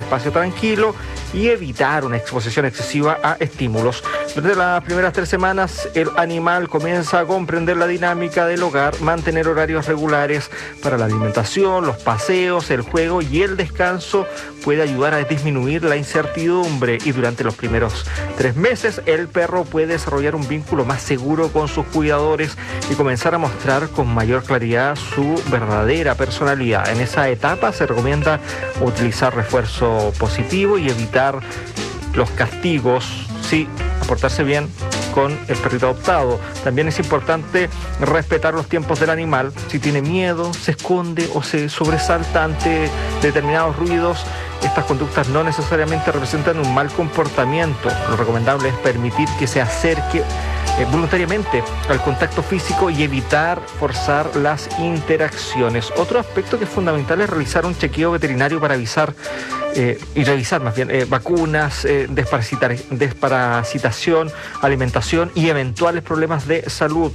espacio tranquilo y evitar una exposición excesiva a estímulos. Durante las primeras 3 semanas, el animal comienza a comprender la dinámica del hogar, mantener horarios regulares para la alimentación, los paseos, el juego y el descanso puede ayudar a disminuir la incertidumbre, y durante los primeros 3 meses el perro puede desarrollar un vínculo más seguro con sus cuidadores y comenzar a mostrar con mayor claridad su verdadera personalidad. En esa etapa se recomienda utilizar refuerzo positivo y evitar los castigos, sí, portarse bien con el perrito adoptado. También es importante respetar los tiempos del animal. Si tiene miedo, se esconde o se sobresalta ante determinados ruidos, estas conductas no necesariamente representan un mal comportamiento. Lo recomendable es permitir que se acerque voluntariamente al contacto físico y evitar forzar las interacciones. Otro aspecto que es fundamental es realizar un chequeo veterinario para avisar y revisar más bien vacunas, desparasitación, alimentación y eventuales problemas de salud.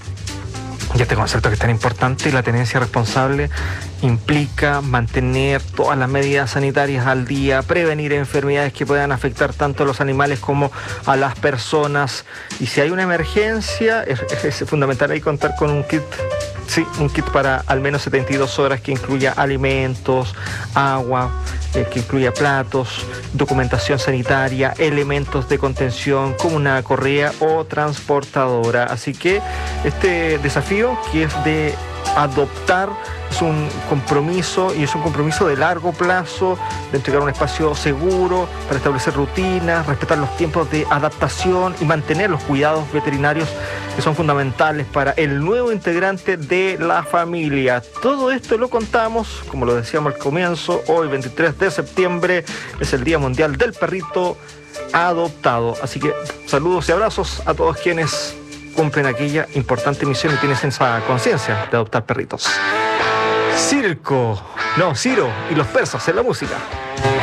Y este concepto que es tan importante, la tenencia responsable, implica mantener todas las medidas sanitarias al día, prevenir enfermedades que puedan afectar tanto a los animales como a las personas. Y si hay una emergencia, es fundamental ahí contar con un kit. Sí, un kit para al menos 72 horas que incluya alimentos, agua, que incluya platos, documentación sanitaria, elementos de contención como una correa o transportadora. Así que este desafío, que es de adoptar, es un compromiso, y es un compromiso de largo plazo, de entregar un espacio seguro para establecer rutinas, respetar los tiempos de adaptación y mantener los cuidados veterinarios que son fundamentales para el nuevo integrante de la familia. Todo esto lo contamos, como lo decíamos al comienzo, hoy 23 de septiembre es el Día Mundial del Perrito Adoptado. Así que saludos y abrazos a todos quienes cumplen aquella importante misión y tienen esa conciencia de adoptar perritos. Ciro y los persas en la música.